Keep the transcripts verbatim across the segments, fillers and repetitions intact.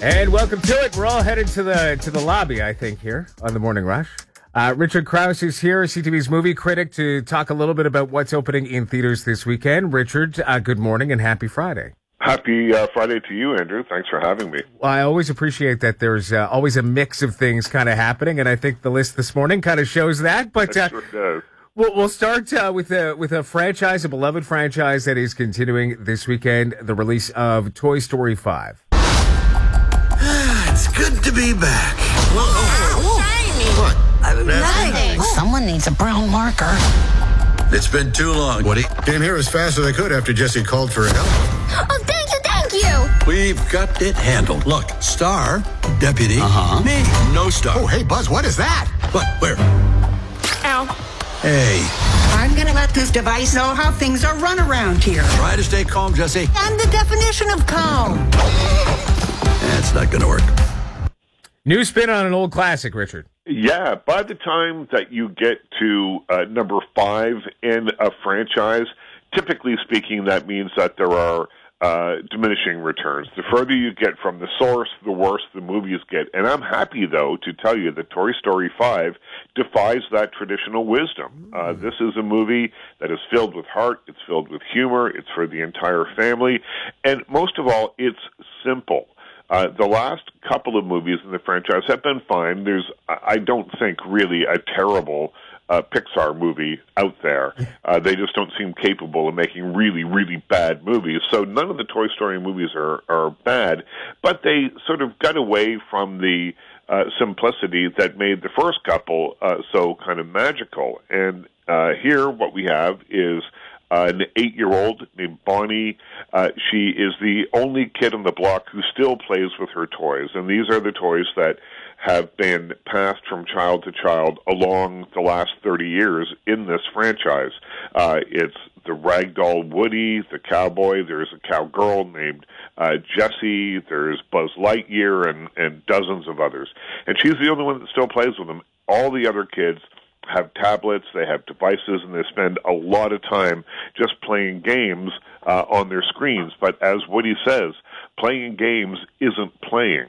And welcome to it. We're all headed to the to the lobby, I think, here on the Morning Rush. Uh, Richard Krause is here, C T V's movie critic, to talk a little bit about what's opening in theaters this weekend. Richard, uh, good morning and happy Friday. Happy uh, Friday to you, Andrew. Thanks for having me. Well, I always appreciate that there's uh, always a mix of things kind of happening, and I think the list this morning kind of shows that. But uh, sure does. We'll, we'll start uh, with a with a franchise, a beloved franchise that is continuing this weekend, the release of Toy Story five. It's good to be back. Whoa. Shiny. What? Uh, nothing. Someone needs a brown marker. It's been too long, Woody. Came here as fast as I could after Jesse called for help. Oh, thank you, thank you. We've got it handled. Look, Star, Deputy, Uh-huh. me, no Star. Oh, hey, Buzz, what is that? What? Where? Ow. Hey, I'm gonna let this device know how things are run around here. try to stay calm, Jesse. And the definition of calm. That's not gonna work. New spin on an old classic, Richard. Yeah, by the time that you get to uh, number five in a franchise, typically speaking, that means that there are uh, diminishing returns. The further you get from the source, the worse the movies get. And I'm happy, though, to tell you that Toy Story five defies that traditional wisdom. Uh, this is a movie that is filled with heart, it's filled with humor, it's for the entire family, and most of all, it's simple. Uh, the last couple of movies in the franchise have been fine. There's, I don't think, really a terrible uh, Pixar movie out there. Uh, they just don't seem capable of making really, really bad movies. So none of the Toy Story movies are, are bad, but they sort of got away from the uh, simplicity that made the first couple uh, so kind of magical. And uh, here what we have is Uh, an eight-year-old named Bonnie. Uh, she is the only kid on the block who still plays with her toys, and these are the toys that have been passed from child to child along the last thirty years in this franchise. Uh, it's the ragdoll Woody, the cowboy, there's a cowgirl named uh, Jessie, there's Buzz Lightyear, and, and dozens of others. And she's the only one that still plays with them. All the other kids have tablets, they have devices, and they spend a lot of time just playing games uh, on their screens. But as Woody says, playing games isn't playing.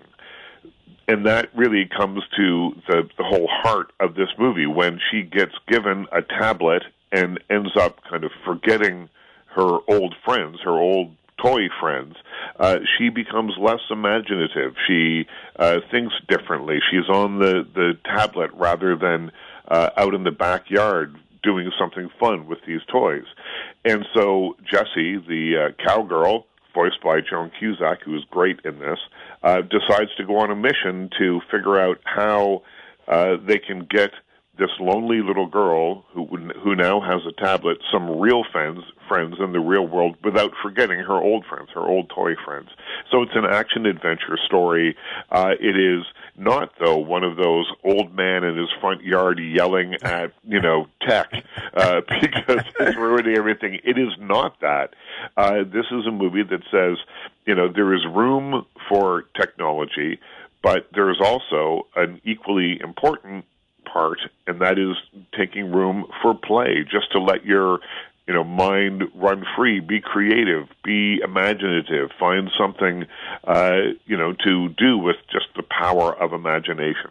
And that really comes to the, the whole heart of this movie, when she gets given a tablet and ends up kind of forgetting her old friends, her old toy friends. Uh, she becomes less imaginative. She uh, thinks differently. She's on the, the tablet rather than Uh, out in the backyard doing something fun with these toys. And so Jessie, the uh, cowgirl, voiced by Joan Cusack, who is great in this, uh, decides to go on a mission to figure out how uh, they can get this lonely little girl who who now has a tablet some real friends friends in the real world without forgetting her old friends, her old toy friends. So it's an action-adventure story. Uh, it is not, though, one of those old man in his front yard yelling at, you know, tech uh, because it's ruining everything. It is not that. Uh, this is a movie that says, you know, there is room for technology, but there is also an equally important part, and that is taking room for play, just to let your you know, mind run free, be creative, be imaginative, find something, uh, you know, to do with just the power of imagination.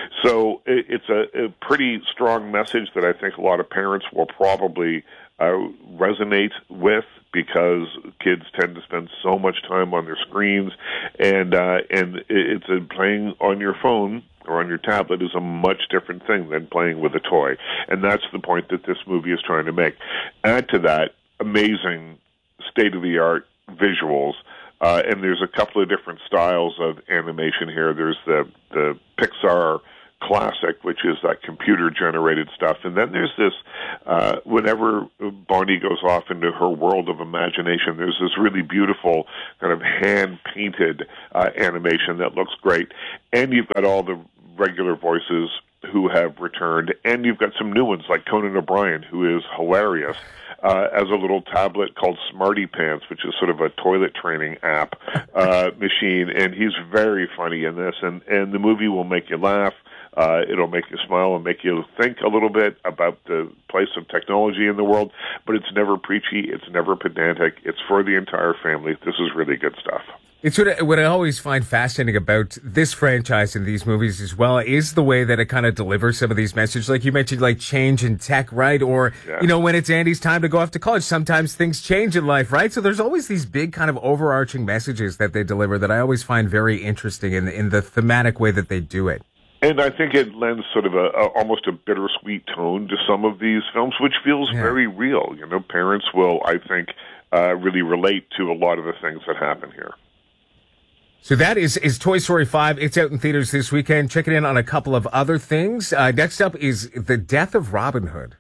So it, it's a, a pretty strong message that I think a lot of parents will probably uh, resonate with, because kids tend to spend so much time on their screens, and uh, and it's a, playing on your phone or on your tablet is a much different thing than playing with a toy. And that's the point that this movie is trying to make. Add to that, amazing state-of-the-art visuals, uh, and there's a couple of different styles of animation here. There's the, the Pixar classic, which is that computer-generated stuff. And then there's this, uh, whenever Bonnie goes off into her world of imagination, there's this really beautiful kind of hand-painted uh, animation that looks great. And you've got all the regular voices who have returned, and you've got some new ones like Conan O'Brien, who is hilarious, uh, as a little tablet called Smarty Pants, which is sort of a toilet training app uh, machine, and he's very funny in this, and, and the movie will make you laugh. Uh, it'll make you smile and make you think a little bit about the place of technology in the world, but it's never preachy, it's never pedantic, it's for the entire family. This is really good stuff. It's what I, what I always find fascinating about this franchise and these movies as well is the way that it kind of delivers some of these messages. Like you mentioned, like change in tech, right? Or, Yeah. you know, when it's Andy's time to go off to college, sometimes things change in life, right? So there's always these big kind of overarching messages that they deliver that I always find very interesting in, in the thematic way that they do it. And I think it lends sort of a, a almost a bittersweet tone to some of these films, which feels Yeah. very real. You know, parents will, I think, uh, really relate to a lot of the things that happen here. So that is, is Toy Story five. It's out in theaters this weekend. Checking in on a couple of other things. Uh, next up is The Death of Robin Hood.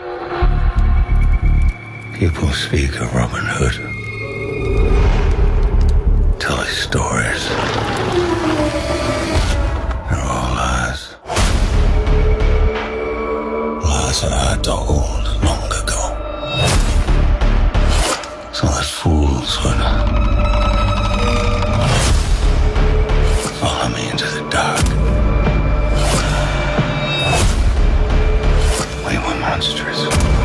People speak of Robin Hood, tell his stories. They're all lies. Lies that I told long ago. So that fools would follow me into the dark. We were monsters.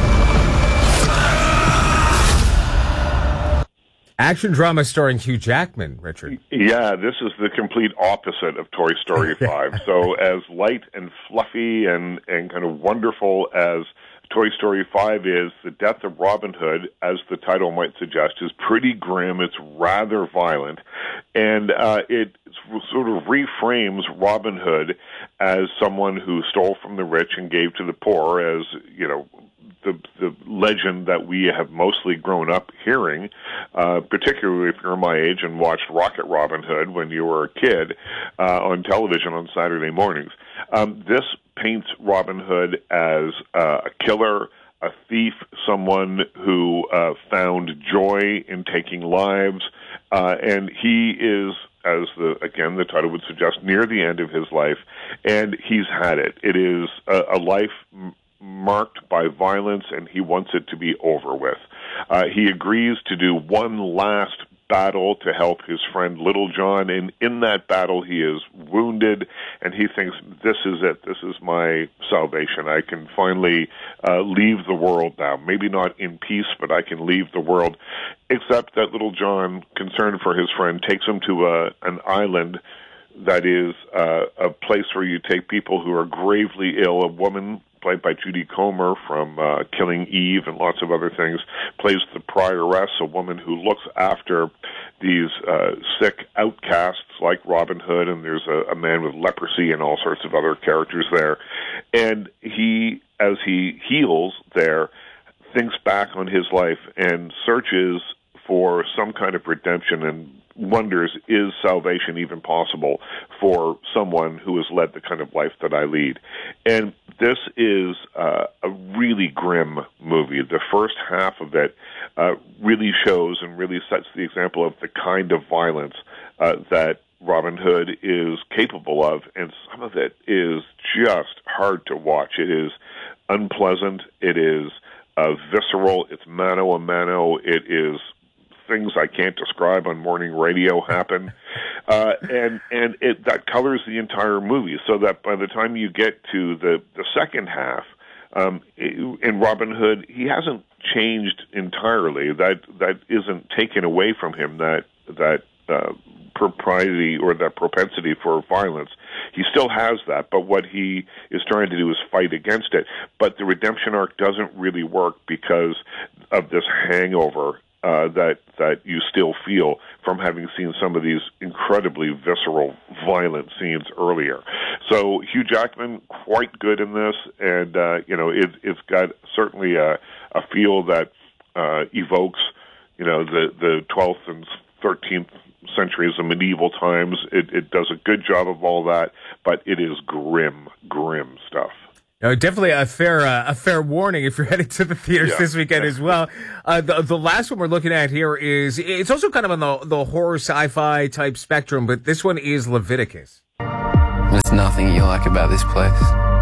Action drama starring Hugh Jackman, Richard. Yeah, this is the complete opposite of Toy Story five. So as light and fluffy and, and kind of wonderful as Toy Story five is, The Death of Robin Hood, as the title might suggest, is pretty grim. It's rather violent. And uh, it sort of reframes Robin Hood as someone who stole from the rich and gave to the poor, as, you know, the the legend that we have mostly grown up hearing, uh, particularly if you're my age and watched Rocket Robin Hood when you were a kid uh, on television on Saturday mornings. Um, this paints Robin Hood as uh, a killer, a thief, someone who uh, found joy in taking lives, uh, and he is, as the again the title would suggest, near the end of his life, and he's had it. It is a, a life m- marked by violence, and he wants it to be over with. Uh, he agrees to do one last battle to help his friend Little John, and in that battle he is wounded, and he thinks, this is it, this is my salvation. I can finally uh, leave the world now. Maybe not in peace, but I can leave the world. Except that Little John, concerned for his friend, takes him to a, an island that is uh, a place where you take people who are gravely ill. A woman played by Judy Comer from uh, Killing Eve and lots of other things, plays the prioress, a woman who looks after these uh, sick outcasts like Robin Hood, and there's a, a man with leprosy and all sorts of other characters there. And he, as he heals there, thinks back on his life and searches for some kind of redemption and wonders, is salvation even possible for someone who has led the kind of life that I lead? And this is uh, a really grim movie. The first half of it uh, really shows and really sets the example of the kind of violence uh, that Robin Hood is capable of, and some of it is just hard to watch. It is unpleasant. It is uh, visceral. It's mano a mano. It is things I can't describe on morning radio happen, uh, and and it that colors the entire movie. So that by the time you get to the the second half, um, in Robin Hood, he hasn't changed entirely. That that isn't taken away from him. That that uh, propriety or that propensity for violence, he still has that. But what he is trying to do is fight against it. But the redemption arc doesn't really work because of this hangover Uh, that that you still feel from having seen some of these incredibly visceral, violent scenes earlier. So Hugh Jackman, quite good in this, and uh, you know it, it's got certainly a, a feel that uh, evokes, you know, the the twelfth and thirteenth centuries of medieval times. It, it does a good job of all that, but it is grim, grim stuff. No, definitely a fair uh, a fair warning if you're heading to the theaters Yeah. this weekend as well. Uh, the, the last one we're looking at here is, it's also kind of on the, the horror sci-fi type spectrum, but this one is Leviticus. There's nothing you like about this place.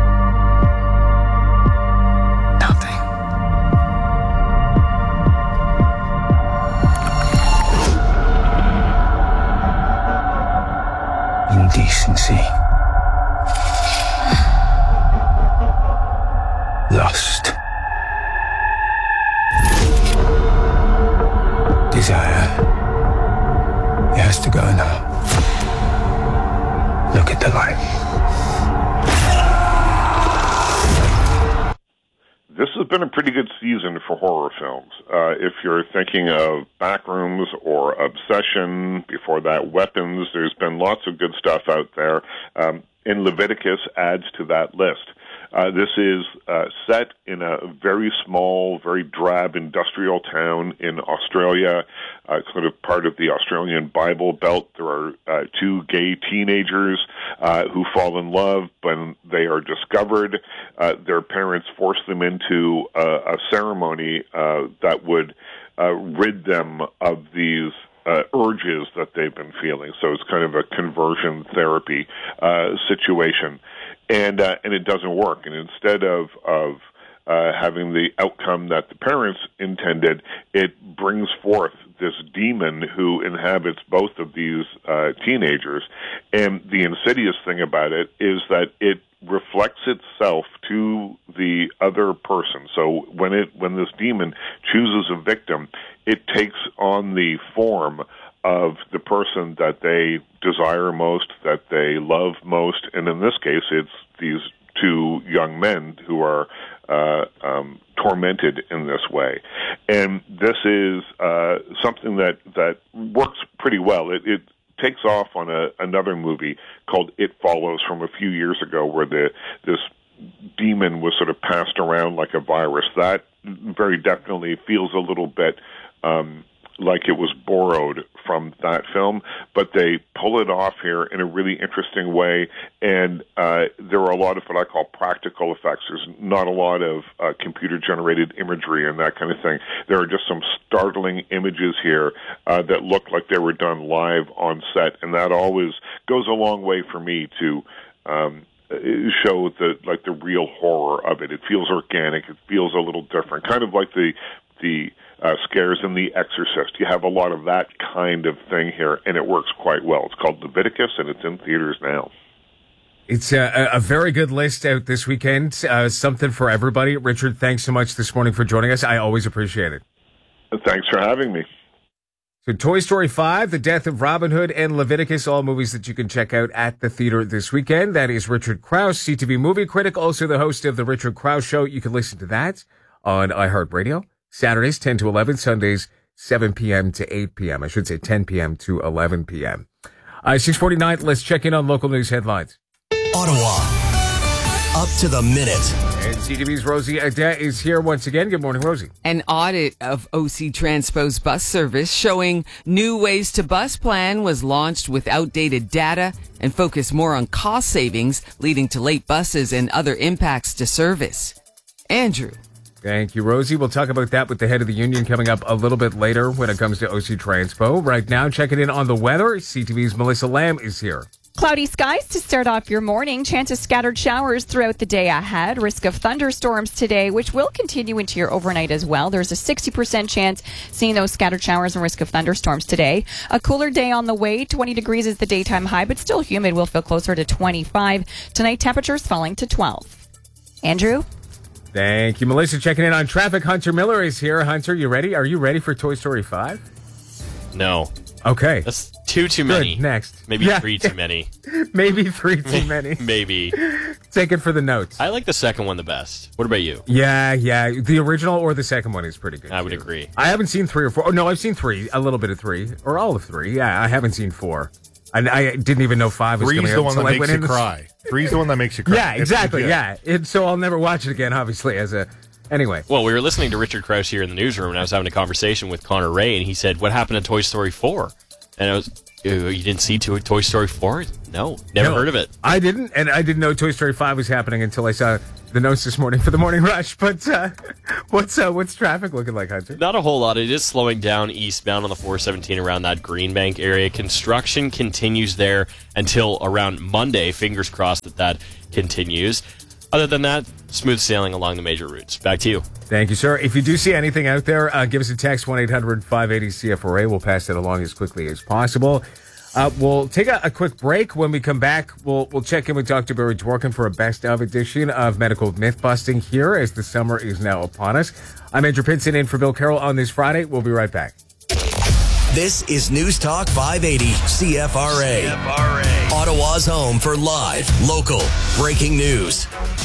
Nothing. Indecency. Lust. Desire. It has to go. to life. This has been a pretty good season for horror films. Uh, if you're thinking of Backrooms or Obsession, before that Weapons, there's been lots of good stuff out there. Um, and Leviticus adds to that list. Uh, this is uh, set in a very small, very drab industrial town in Australia, uh, sort of part of the Australian Bible Belt. There are uh, two gay teenagers uh, who fall in love. When they are discovered, uh, their parents force them into a, a ceremony uh, that would uh, rid them of these Uh, urges that they've been feeling. So it's kind of a conversion therapy uh, situation, and uh, and it doesn't work. And instead of of uh, having the outcome that the parents intended, it brings forth this demon who inhabits both of these uh, teenagers. And the insidious thing about it is that it reflects itself to the other person. So when it when this demon chooses a victim, it takes on the form of the person that they desire most, that they love most, and in this case, it's these two young men who are uh, um, tormented in this way. And this is uh, something that, that works pretty well. It, it takes off on a, another movie called It Follows from a few years ago, where the this demon was sort of passed around like a virus. That very definitely feels a little bit um, like it was borrowed from that film, but they pull it off here in a really interesting way, and uh, there are a lot of what I call practical effects. There's not a lot of uh, computer-generated imagery and that kind of thing. There are just some startling images here uh, that look like they were done live on set, and that always goes a long way for me to um, show the like the real horror of it. It feels organic. It feels a little different, kind of like the the uh, scares in The Exorcist. You have a lot of that kind of thing here, and it works quite well. It's called Leviticus, and it's in theaters now. It's a, a very good list out this weekend. Uh, something for everybody. Richard, thanks so much this morning for joining us. I always appreciate it. Thanks for having me. So Toy Story five, The Death of Robin Hood, and Leviticus, all movies that you can check out at the theater this weekend. That is Richard Krause, C T V movie critic, also the host of The Richard Krause Show. You can listen to that on iHeartRadio. Saturdays, ten to eleven, Sundays, seven p.m. to eight p.m. I should say ten p.m. to eleven p.m. Uh, six forty-nine, let's check in on local news headlines. Ottawa, up to the minute. And C T V's Rosie Adet is here once again. Good morning, Rosie. An audit of O C Transpo's bus service showing new ways to bus plan was launched with outdated data and focused more on cost savings, leading to late buses and other impacts to service. Andrew. Thank you, Rosie. We'll talk about that with the head of the union coming up a little bit later when it comes to O C Transpo. Right now, checking in on the weather, C T V's Melissa Lamb is here. Cloudy skies to start off your morning. Chance of scattered showers throughout the day ahead. Risk of thunderstorms today, which will continue into your overnight as well. There's a sixty percent chance seeing those scattered showers and risk of thunderstorms today. A cooler day on the way. twenty degrees is the daytime high, but still humid. We'll feel closer to twenty-five. Tonight, temperatures falling to twelve. Andrew? Thank you, Melissa. Checking in on traffic. Hunter Miller is here. Hunter, you ready? Are you ready for Toy Story five? No. Okay. That's two too Good. many. Next. Maybe Yeah. three too many. Maybe three too many. Maybe. Take it for the notes. I like the second one the best. What about you? Yeah, yeah. The original or the second one is pretty good. I would too. agree. I haven't seen three or four. Oh, no, I've seen three. A little bit of three. Or all of three. Yeah, I haven't seen four. And I didn't even know five was Three's coming the out one that until I makes went you in the- cry. Three's the one that makes you cry. Yeah, It's exactly. legit. Yeah. It, so I'll never watch it again, obviously, as a... Anyway. Well, we were listening to Richard Krause here in the newsroom, and I was having a conversation with Connor Ray, and he said, "What happened to Toy Story four?" And I was, "You didn't see to Toy Story four? No, never No, heard of it." I didn't, and I didn't know Toy Story five was happening until I saw the notes this morning for the morning rush. But uh, what's uh, what's traffic looking like, Hunter? Not a whole lot. It is slowing down eastbound on the four seventeen around that Greenbank area. Construction continues there until around Monday. Fingers crossed that that continues. Other than that, smooth sailing along the major routes. Back to you. Thank you, sir. If you do see anything out there, uh, give us a text, one eight hundred five eighty C F R A. We'll pass that along as quickly as possible. Uh, we'll take a, a quick break. When we come back, we'll we'll check in with Doctor Barry Dworkin for a best-of edition of Medical Myth-Busting here as the summer is now upon us. I'm Andrew Pinson in for Bill Carroll on this Friday. We'll be right back. This is News Talk five eighty C F R A. C F R A. Ottawa's home for live, local, breaking news.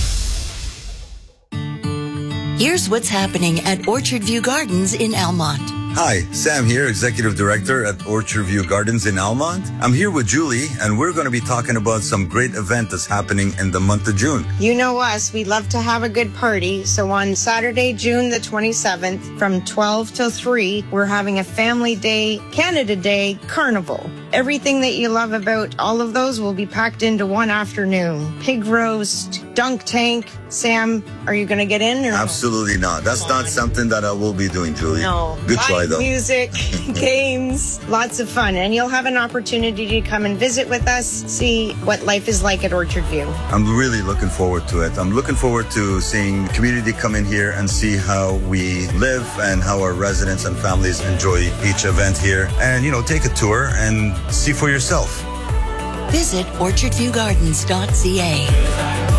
Here's what's happening at Orchard View Gardens in Almont. Hi, Sam here, Executive Director at Orchard View Gardens in Almont. I'm here with Julie, and we're going to be talking about some great event that's happening in the month of June. You know us, we love to have a good party. So on Saturday, June the twenty-seventh, from twelve till three, we're having a Family Day, Canada Day Carnival. Everything that you love about all of those will be packed into one afternoon. Pig roast, dunk tank. Sam, are you going to get in? Or Absolutely not. That's not something that I will be doing, Julie. No. Good try, though. Music, games, lots of fun. And you'll have an opportunity to come and visit with us, see what life is like at Orchard View. I'm really looking forward to it. I'm looking forward to seeing community come in here and see how we live and how our residents and families enjoy each event here. And, you know, take a tour and see for yourself. Visit orchard view gardens dot c a.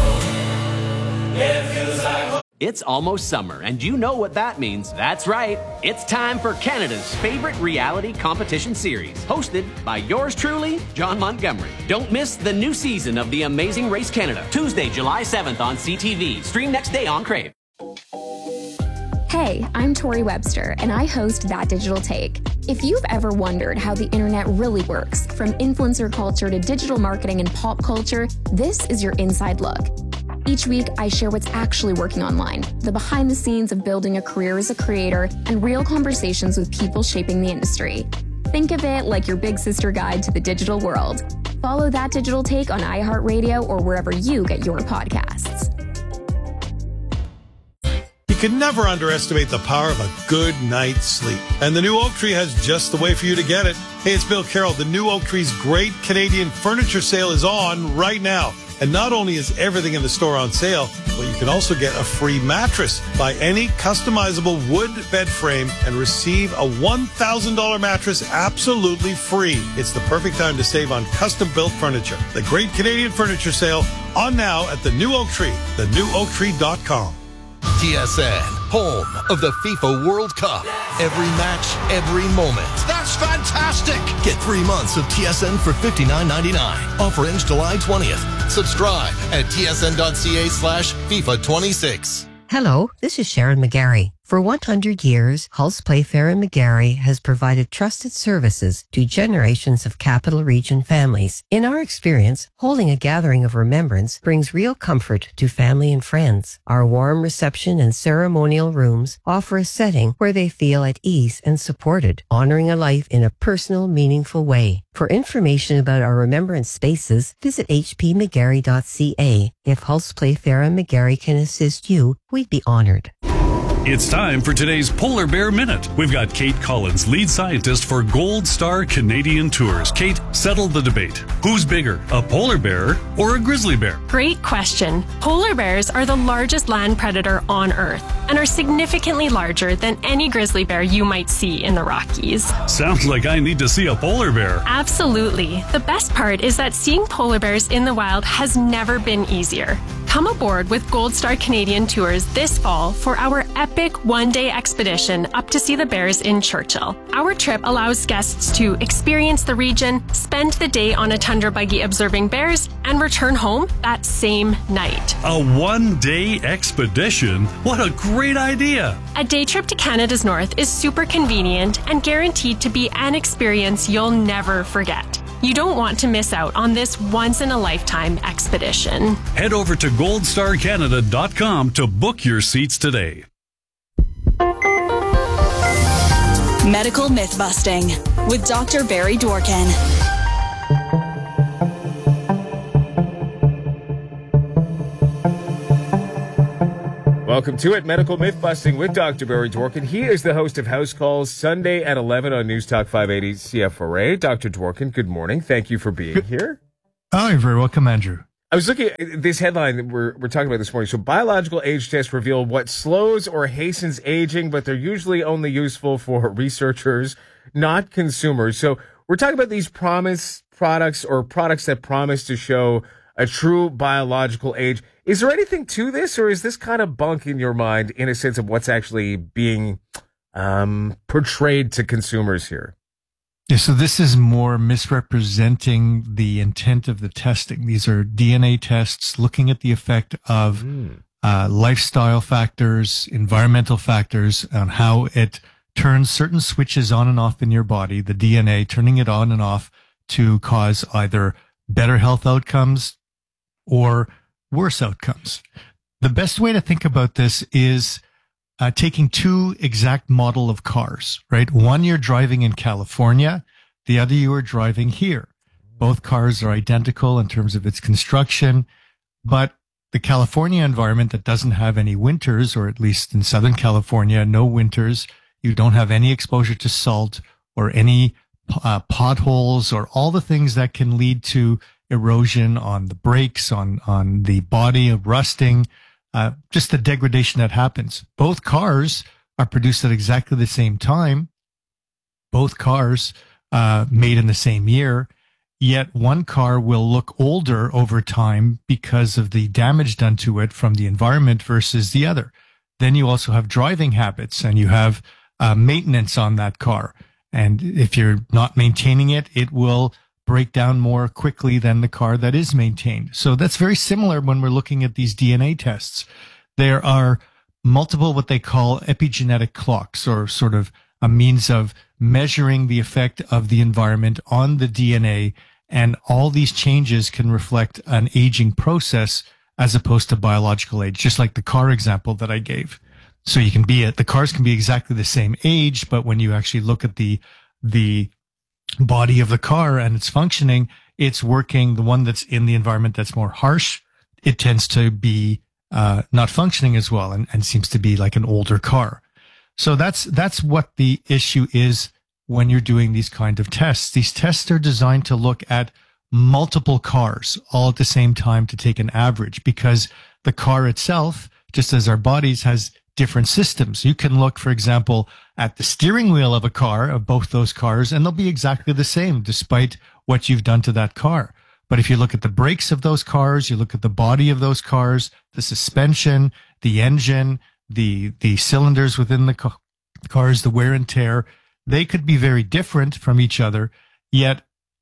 It's almost summer, and you know what that means. That's right. It's time for Canada's favorite reality competition series, hosted by yours truly, John Montgomery. Don't miss the new season of The Amazing Race Canada, Tuesday, July seventh on C T V. Stream next day on Crave. Hey, I'm Tori Webster, and I host That Digital Take. If you've ever wondered how the internet really works, from influencer culture to digital marketing and pop culture, this is your inside look. Each week, I share what's actually working online, the behind the scenes of building a career as a creator, and real conversations with people shaping the industry. Think of it like your big sister guide to the digital world. Follow That Digital Take on iHeartRadio or wherever you get your podcasts. You can never underestimate the power of a good night's sleep. And the new Oak Tree has just the way for you to get it. Hey, it's Bill Carroll. The new Oak Tree's Great Canadian Furniture Sale is on right now. And not only is everything in the store on sale, but you can also get a free mattress. Buy any customizable wood bed frame and receive a one thousand dollars mattress absolutely free. It's the perfect time to save on custom-built furniture. The Great Canadian Furniture Sale on now at the new Oak Tree, the new oak tree dot com. T S N, home of the FIFA World Cup. Every match, every moment. That's fantastic! Get three months of T S N for fifty-nine ninety-nine. Offer ends July twentieth. Subscribe at T S N dot C A slash FIFA twenty-six. Hello, this is Sharon McGarry. For one hundred years, Hulse Playfair and McGarry has provided trusted services to generations of Capital Region families. In our experience, holding a gathering of remembrance brings real comfort to family and friends. Our warm reception and ceremonial rooms offer a setting where they feel at ease and supported, honoring a life in a personal, meaningful way. For information about our remembrance spaces, visit h p mcgarry dot c a. If Hulse Playfair and McGarry can assist you, we'd be honored. It's time for today's Polar Bear Minute. We've got Kate Collins, lead scientist for Gold Star Canadian Tours. Kate, settle the debate. Who's bigger, a polar bear or a grizzly bear? Great question. Polar bears are the largest land predator on Earth and are significantly larger than any grizzly bear you might see in the Rockies. Sounds like I need to see a polar bear. Absolutely. The best part is that seeing polar bears in the wild has never been easier. Come aboard with Gold Star Canadian Tours this fall for our epic one-day expedition up to see the bears in Churchill. Our trip allows guests to experience the region, spend the day on a tundra buggy observing bears, and return home that same night. A one-day expedition? What a great idea! A day trip to Canada's North is super convenient and guaranteed to be an experience you'll never forget. You don't want to miss out on this once-in-a-lifetime expedition. Head over to gold star canada dot com to book your seats today. Medical Myth-Busting with Doctor Barry Dworkin. Welcome to it, Medical Myth Busting with Doctor Barry Dworkin. He is the host of House Calls Sunday at eleven on News Talk five eighty C F R A. Doctor Dworkin, good morning. Thank you for being here. Oh, you're very welcome, Andrew. I was looking at this headline that we're, we're talking about this morning. So biological age tests reveal what slows or hastens aging, but they're usually only useful for researchers, not consumers. So we're talking about these promise products or products that promise to show a true biological age. Is there anything to this, or is this kind of bunk in your mind in a sense of what's actually being um, portrayed to consumers here? Yeah, so this is more misrepresenting the intent of the testing. These are D N A tests looking at the effect of mm. uh, lifestyle factors, environmental factors, on how it turns certain switches on and off in your body, the D N A, turning it on and off to cause either better health outcomes or worse outcomes. The best way to think about this is uh, taking two exact model of cars, right? One you're driving in California, the other you are driving here. Both cars are identical in terms of its construction, but the California environment that doesn't have any winters, or at least in Southern California, no winters, you don't have any exposure to salt or any uh, potholes or all the things that can lead to erosion on the brakes, on, on the body, rusting, uh, just the degradation that happens. Both cars are produced at exactly the same time. Both cars uh, made in the same year. Yet one car will look older over time because of the damage done to it from the environment versus the other. Then you also have driving habits, and you have uh, maintenance on that car. And if you're not maintaining it, it will break down more quickly than the car that is maintained. So that's very similar when we're looking at these D N A tests. There are multiple what they call epigenetic clocks, or sort of a means of measuring the effect of the environment on the D N A. And all these changes can reflect an aging process as opposed to biological age, just like the car example that I gave. So you can be at, the cars can be exactly the same age, but when you actually look at the, the body of the car and its functioning, it's working. The one that's in the environment that's more harsh, it tends to be, uh, not functioning as well, and, and seems to be like an older car. So that's, that's what the issue is when you're doing these kind of tests. These tests are designed to look at multiple cars all at the same time to take an average, because the car itself, just as our bodies, has different systems. You can look, for example, at the steering wheel of a car, of both those cars, and they'll be exactly the same despite what you've done to that car. But if you look at the brakes of those cars, you look at the body of those cars, the suspension, the engine, the, the cylinders within the ca- cars, the wear and tear, they could be very different from each other, yet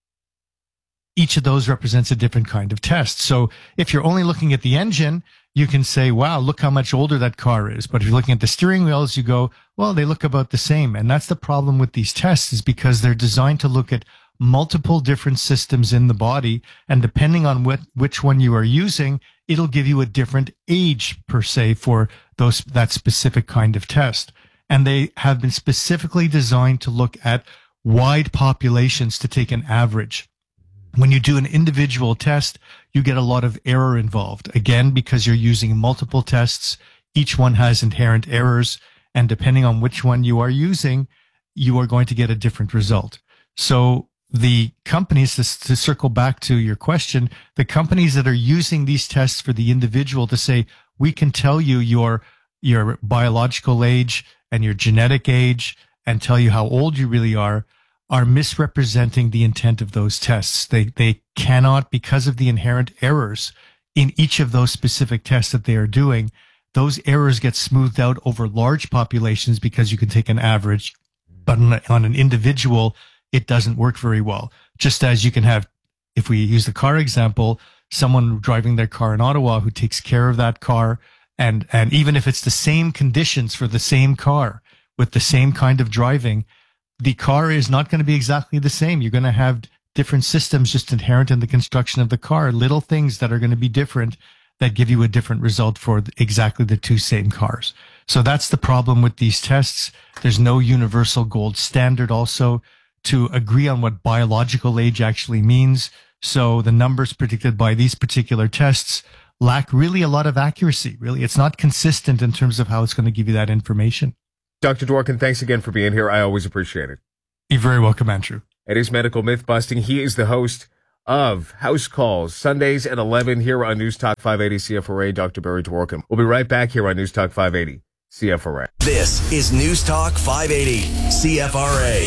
each of those represents a different kind of test. So if you're only looking at the engine, you can say, wow, look how much older that car is. But if you're looking at the steering wheels, you go, well, they look about the same. And that's the problem with these tests, is because they're designed to look at multiple different systems in the body. And depending on what, which one you are using, it'll give you a different age per se for those, that specific kind of test. And they have been specifically designed to look at wide populations to take an average. When you do an individual test, you get a lot of error involved. Again, because you're using multiple tests, each one has inherent errors, and depending on which one you are using, you are going to get a different result. So the companies, to, to circle back to your question, the companies that are using these tests for the individual to say, we can tell you your, your biological age and your genetic age and tell you how old you really are, are misrepresenting the intent of those tests. They, they cannot, because of the inherent errors in each of those specific tests that they are doing, those errors get smoothed out over large populations because you can take an average, but on, on an individual, it doesn't work very well. Just as you can have, if we use the car example, someone driving their car in Ottawa who takes care of that car, and, and even if it's the same conditions for the same car with the same kind of driving, the car is not going to be exactly the same. You're going to have different systems just inherent in the construction of the car, little things that are going to be different that give you a different result for exactly the two same cars. So that's the problem with these tests. There's no universal gold standard also to agree on what biological age actually means. So the numbers predicted by these particular tests lack really a lot of accuracy. Really, it's not consistent in terms of how it's going to give you that information. Doctor Dworkin, thanks again for being here. I always appreciate it. You're very welcome, Andrew. It is Medical Myth Busting. He is the host of House Calls, Sundays at eleven here on News Talk five eighty C F R A, Doctor Barry Dworkin. We'll be right back here on News Talk five eighty C F R A. This is News Talk five eighty C F R A.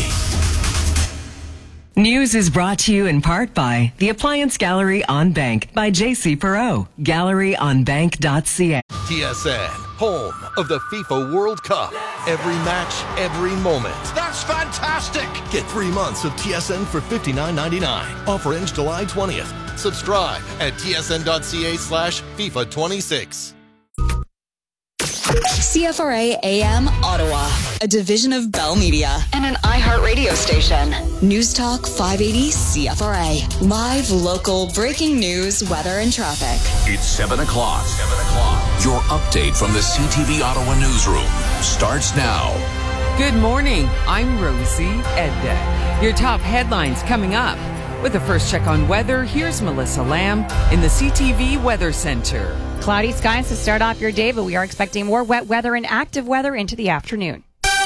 News is brought to you in part by the Appliance Gallery on Bank by J C Perot. gallery on bank dot c a. T S N. home of the FIFA World Cup. Every match, every moment. That's fantastic! Get three months of T S N for fifty-nine ninety-nine. Offer ends July twentieth. Subscribe at tsn.ca slash FIFA 26. C F R A A M Ottawa, a division of Bell Media and an iHeartRadio station. News Talk five eighty C F R A. Live, local, breaking news, weather, and traffic. It's seven o'clock. seven o'clock. Your update from the C T V Ottawa newsroom starts now. Good morning. I'm Rosie Edda. Your top headlines coming up. With a first check on weather, here's Melissa Lamb in the C T V Weather Center. Cloudy skies to start off your day, but we are expecting more wet weather and active weather into the afternoon.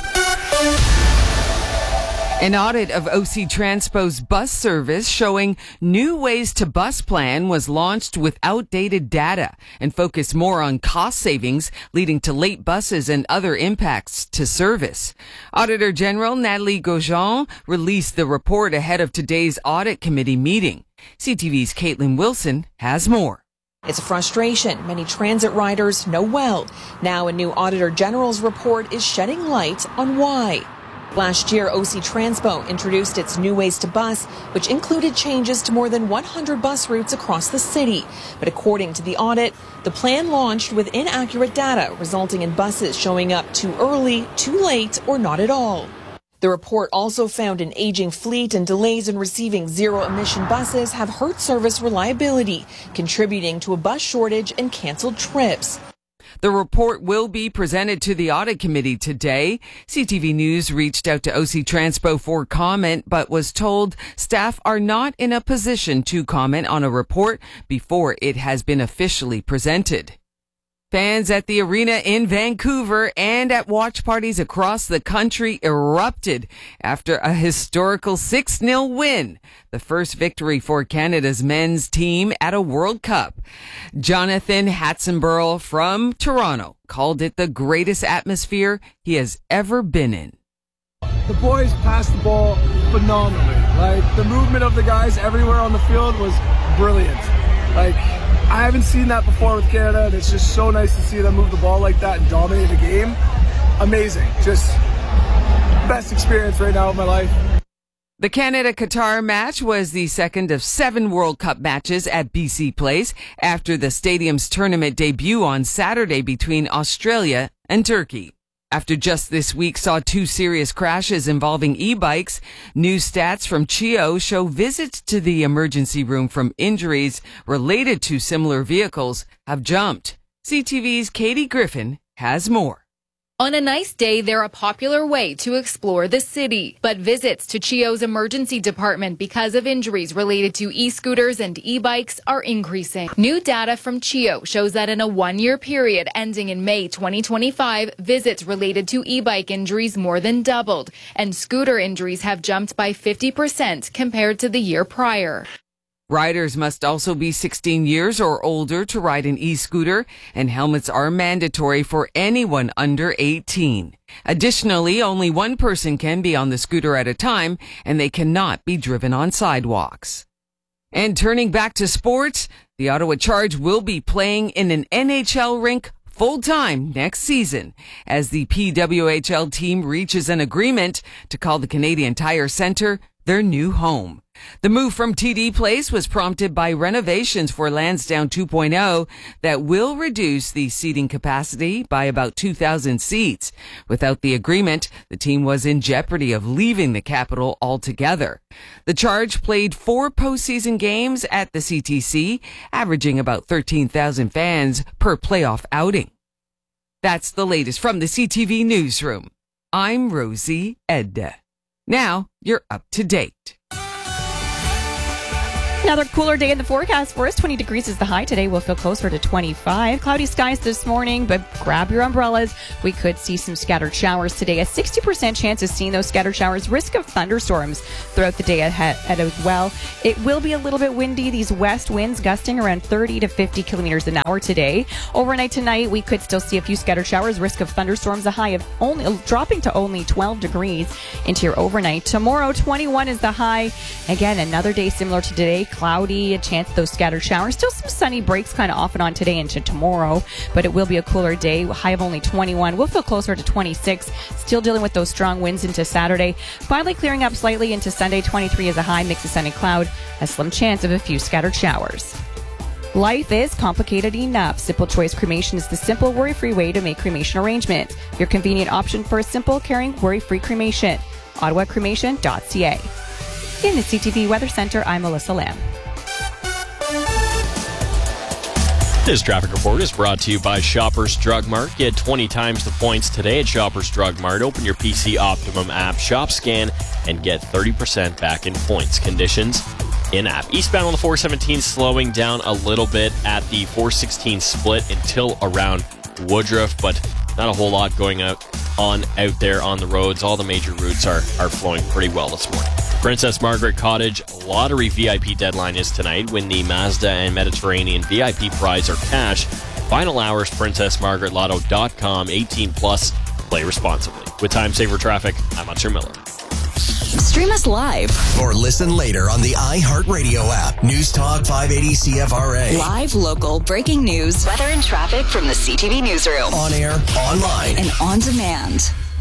An audit of O C Transpo's bus service showing new ways to bus plan was launched with outdated data and focused more on cost savings, leading to late buses and other impacts to service. Auditor General Natalie Gaujon released the report ahead of today's audit committee meeting. C T V's Caitlin Wilson has more. It's a frustration many transit riders know well. Now a new Auditor General's report is shedding light on why. Last year, O C Transpo introduced its New Ways to Bus, which included changes to more than one hundred bus routes across the city. But according to the audit, the plan launched with inaccurate data, resulting in buses showing up too early, too late, or not at all. The report also found an aging fleet and delays in receiving zero-emission buses have hurt service reliability, contributing to a bus shortage and canceled trips. The report will be presented to the audit committee today. C T V News reached out to O C Transpo for comment, but was told staff are not in a position to comment on a report before it has been officially presented. Fans at the arena in Vancouver and at watch parties across the country erupted after a historical six nil win, the first victory for Canada's men's team at a World Cup. Jonathan Hatzenberl from Toronto called it the greatest atmosphere he has ever been in. The boys passed the ball phenomenally. Like, the movement of the guys everywhere on the field was brilliant. Like, I haven't seen that before with Canada, and it's just so nice to see them move the ball like that and dominate the game. Amazing. Just best experience right now of my life. The Canada-Qatar match was the second of seven World Cup matches at B C Place after the stadium's tournament debut on Saturday between Australia and Turkey. After just this week saw two serious crashes involving e-bikes, new stats from C H I O show visits to the emergency room from injuries related to similar vehicles have jumped. C T V's Katie Griffin has more. On a nice day, they're a popular way to explore the city. But visits to C H I O's emergency department because of injuries related to e-scooters and e-bikes are increasing. New data from C H I O shows that in a one-year period ending in May twenty twenty-five, visits related to e-bike injuries more than doubled, and scooter injuries have jumped by fifty percent compared to the year prior. Riders must also be sixteen years or older to ride an e-scooter, and helmets are mandatory for anyone under eighteen. Additionally, only one person can be on the scooter at a time, and they cannot be driven on sidewalks. And turning back to sports, the Ottawa Charge will be playing in an N H L rink full-time next season as the P W H L team reaches an agreement to call the Canadian Tire Centre their new home. The move from T D Place was prompted by renovations for Lansdowne two point oh that will reduce the seating capacity by about two thousand seats. Without the agreement, the team was in jeopardy of leaving the capital altogether. The Charge played four postseason games at the C T C, averaging about thirteen thousand fans per playoff outing. That's the latest from the C T V Newsroom. I'm Rosie Edda. Now you're up to date. Another cooler day in the forecast for us. twenty degrees is the high. Today we'll feel closer to twenty-five. Cloudy skies this morning, but grab your umbrellas. We could see some scattered showers today. A sixty percent chance of seeing those scattered showers. Risk of thunderstorms throughout the day ahead as well. It will be a little bit windy. These west winds gusting around thirty to fifty kilometers an hour today. Overnight tonight, we could still see a few scattered showers. Risk of thunderstorms, a high of only dropping to only twelve degrees into your overnight. Tomorrow, twenty-one is the high. Again, another day similar to today. cloudy, a chance of those scattered showers. Still some sunny breaks kind of off and on today into tomorrow, but it will be a cooler day. High of only twenty-one. We'll feel closer to twenty-six. Still dealing with those strong winds into Saturday. Finally clearing up slightly into Sunday. twenty-three is a high, mix of sun and cloud. A slim chance of a few scattered showers. Life is complicated enough. Simple Choice Cremation is the simple, worry-free way to make cremation arrangements. Your convenient option for a simple, caring, worry-free cremation. ottawa cremation dot c a. In the C T V Weather Center, I'm Melissa Lamb. This traffic report is brought to you by Shoppers Drug Mart. Get twenty times the points today at Shoppers Drug Mart. Open your P C Optimum app, shop, scan, and get thirty percent back in points. Conditions in-app. Eastbound on the four seventeen slowing down a little bit at the four sixteen split until around Woodruff, but not a whole lot going out on out there on the roads. All the major routes are, are flowing pretty well this morning. Princess Margaret Cottage Lottery V I P deadline is tonight. Win the Mazda and Mediterranean V I P prize or cash. Final hours, princess margaret lotto dot com. eighteen plus. Play responsibly. With Time Saver Traffic, I'm Hunter Miller. Stream us live or listen later on the iHeartRadio app. News Talk five eighty C F R A. Live, local, breaking news, weather and traffic from the C T V newsroom. On air, online, and on demand.